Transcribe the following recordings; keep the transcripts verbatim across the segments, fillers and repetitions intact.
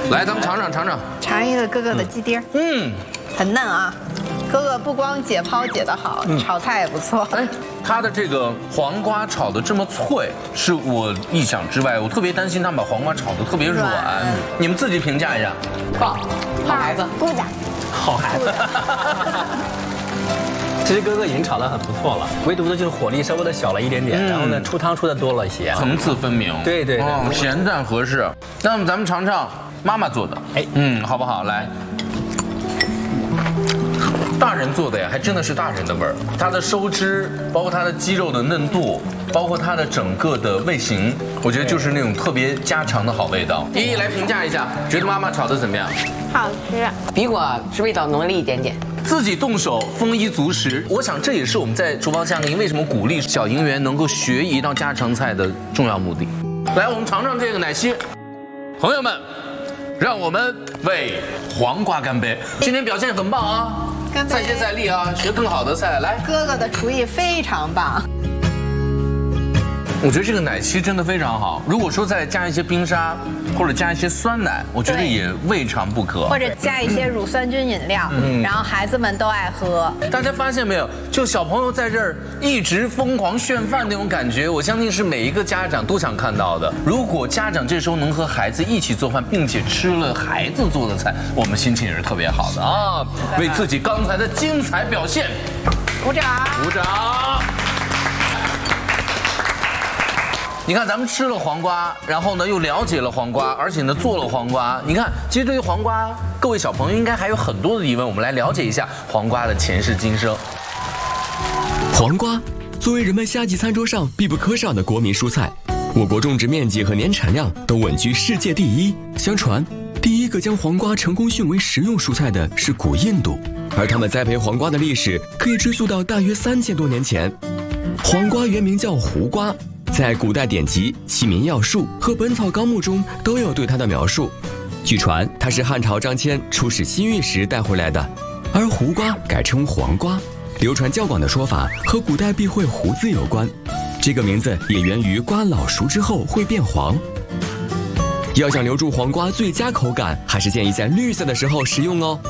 来，咱们尝尝尝尝， 尝一个哥哥的鸡丁， 嗯， 很嫩啊。哥哥不光解剖解得好，炒菜也不错。 哎，他的这个黄瓜炒的这么脆，是我意想之外。我特别担心他们把黄瓜炒的特别软。你们自己评价一下。 棒，好孩子， 鼓掌。 好孩子。其实哥哥已经炒得很不错了，唯独的就是火力稍微的小了一点点，然后呢出汤出的多了一些， 层次分明。 对对对， 咸淡合适。那么咱们尝尝妈妈做的，哎，嗯，好不好？来。大人做的呀，还真的是大人的味儿。它的收汁，包括它的鸡肉的嫩度，包括它的整个的味型，我觉得就是那种特别家常的好味道。依依来评价一下，觉得妈妈炒的怎么样？ 好吃， 比我是味道浓了一点点。 自己动手，丰衣足食。我想这也是我们在厨房夏令营为什么鼓励小营员能够学一道家常菜的重要目的。来，我们尝尝这个奶昔，朋友们，让我们为黄瓜干杯！今天表现很棒啊！再接再厉啊，学更好的菜来。 哥哥的厨艺非常棒。 我觉得这个奶昔真的非常好。如果说再加一些冰沙，或者加一些酸奶，我觉得也未尝不可。 或者加一些乳酸菌饮料，嗯，然后孩子们都爱喝。 大家发现没有？就小朋友在这儿一直疯狂炫饭那种感觉，我相信是每一个家长都想看到的。如果家长这时候能和孩子一起做饭，并且吃了孩子做的菜，我们心情也是特别好的啊！为自己刚才的精彩表现鼓掌， 鼓掌。你看，咱们吃了黄瓜，然后呢又了解了黄瓜，而且呢做了黄瓜。你看，其实对于黄瓜，各位小朋友应该还有很多的疑问，我们来了解一下黄瓜的前世今生。 黄瓜作为人们夏季餐桌上必不可少的国民蔬菜，我国种植面积和年产量都稳居世界第一。相传，第一个将黄瓜成功训为食用蔬菜的是古印度，而他们栽培黄瓜的历史可以追溯到大约三千多年前。黄瓜原名叫胡瓜。在古代典籍《齐民要术》和《本草纲目》中都有对它的描述。据传，它是汉朝张骞出使西域时带回来的，而胡瓜改称黄瓜，流传较广的说法和古代避讳胡子有关。这个名字也源于瓜老熟之后会变黄。要想留住黄瓜最佳口感，还是建议在绿色的时候食用哦。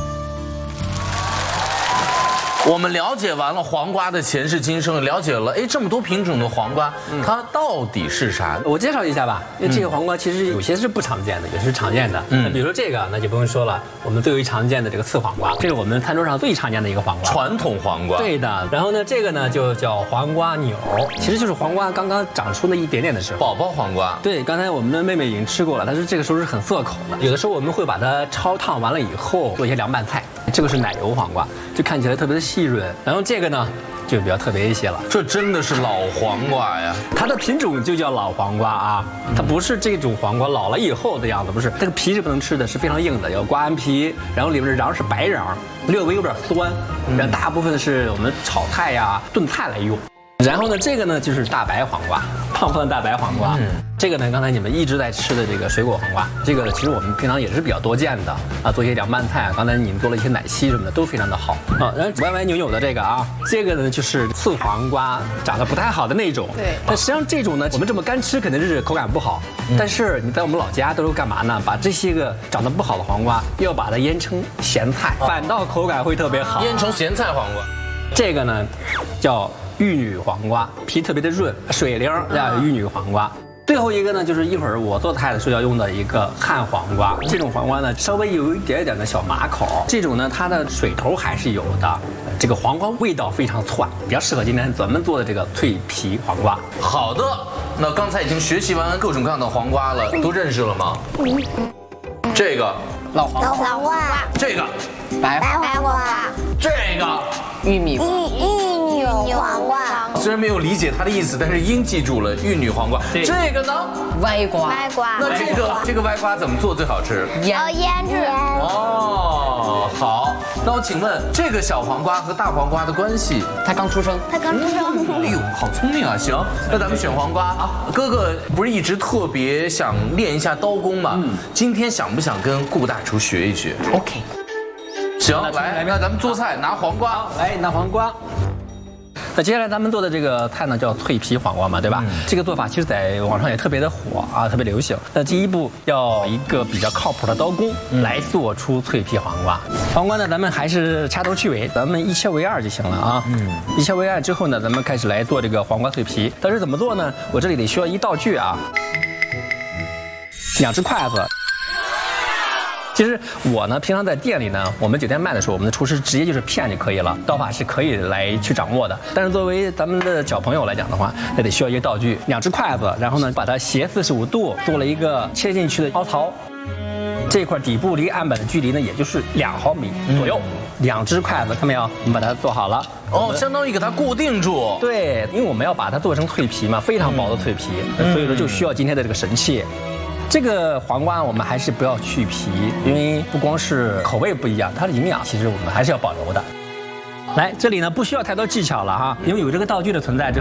我们了解完了黄瓜的前世今生，了解了哎这么多品种的黄瓜，它到底是啥？ 我介绍一下吧，因为这个黄瓜其实有些是不常见的，有些是常见的。嗯，比如说这个，那就不用说了，我们最为常见的这个刺黄瓜，这是我们餐桌上最常见的一个黄瓜， 传统黄瓜。 对的。然后呢，这个呢就叫黄瓜钮，其实就是黄瓜刚刚长出那一点点的时候。 宝宝黄瓜。 对，刚才我们的妹妹已经吃过了，但是这个时候是很涩口的。有的时候我们会把它焯烫完了以后做一些凉拌菜。这个是奶油黄瓜，就看起来特别的细润。然后这个呢，就比较特别一些了。 这真的是老黄瓜呀！ 它的品种就叫老黄瓜啊，它不是这种黄瓜老了以后的样子，不是。这个皮是不能吃的，是非常硬的，要刮完皮，然后里面的瓤是白瓤，略微有点酸。然后大部分是我们炒菜呀、炖菜来用。然后呢，这个呢就是大白黄瓜，胖胖的大白黄瓜。嗯，这个呢，刚才你们一直在吃的这个水果黄瓜，这个其实我们平常也是比较多见的啊，做一些凉拌菜。刚才你们做了一些奶昔什么的，都非常的好啊。然后歪歪扭扭的这个啊，这个呢就是刺黄瓜，长得不太好的那种。对。但实际上这种呢，我们这么干吃肯定是口感不好。嗯、但是你在我们老家都是干嘛呢？把这些个长得不好的黄瓜，要把它腌成咸菜，反倒口感会特别好。 腌成咸菜黄瓜。 这个呢，叫玉女黄瓜，皮特别的润，水灵叫玉女黄瓜。最后一个呢，就是一会儿我做菜的时候要用的一个旱黄瓜。这种黄瓜呢，稍微有一点点的小麻口，这种呢，它的水头还是有的。这个黄瓜味道非常窜，比较适合今天咱们做的这个脆皮黄瓜。 好的，那刚才已经学习完各种各样的黄瓜了，都认识了吗？嗯。这个老黄瓜， 老黄瓜， 这个白白黄瓜， 这个玉米玉玉女黄瓜。 虽然没有理解它的意思，但是应记住了玉女黄瓜。这个呢？ 歪瓜。 歪瓜。 那这个这个歪瓜怎么做最好吃？ 腌腌制。 哦，好。那我请问这个小黄瓜和大黄瓜的关系？ 它刚出生。 它刚出生。 哎呦，好聪明啊！行，那咱们选黄瓜啊。哥哥不是一直特别想练一下刀工吗？嗯。今天想不想跟顾大厨学一学 ？OK。 行，来，那咱们做菜拿黄瓜， 来拿黄瓜。 那接下来咱们做的这个菜呢，叫脆皮黄瓜嘛，对吧？嗯、这个做法其实在网上也特别的火啊，特别流行。那第一步要一个比较靠谱的刀工来做出脆皮黄瓜。黄瓜呢，咱们还是掐头去尾，咱们一切为二就行了啊。嗯，一切为二之后呢，咱们开始来做这个黄瓜脆皮。但是怎么做呢？我这里得需要一道具啊，两只筷子。其实我呢，平常在店里呢，我们酒店卖的时候，我们的厨师直接就是片就可以了，刀法是可以来去掌握的。但是作为咱们的小朋友来讲的话，那得需要一个道具，两只筷子，然后呢，把它斜四十五度做了一个切进去的凹槽。这块底部离案板的距离呢，也就是两毫米左右。嗯、两只筷子，看没有？我们把它做好了。 哦，相当于给它固定住。 对，因为我们要把它做成脆皮嘛，非常薄的脆皮，嗯、所以说就需要今天的这个神器。这个黄瓜我们还是不要去皮，因为不光是口味不一样，它的营养其实我们还是要保留的。来，这里呢不需要太多技巧了哈，因为有这个道具的存在之